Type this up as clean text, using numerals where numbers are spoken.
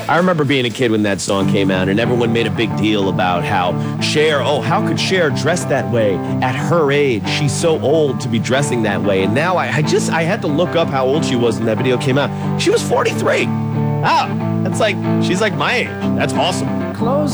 I remember being a kid when that song came out, and everyone made a big deal about how how could Cher dress that way at her age? She's so old to be dressing that way. And now I had to look up how old she was when that video came out. She was 43. She's like my age. That's awesome. Close